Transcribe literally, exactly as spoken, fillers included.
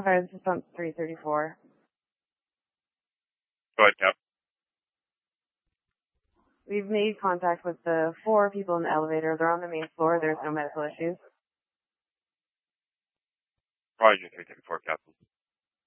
Sorry, this is on three thirty-four. Go ahead, Cap. We've made contact with the four people in the elevator. They're on the main floor. There's no medical issues. Roger, three thirty-four, Captain.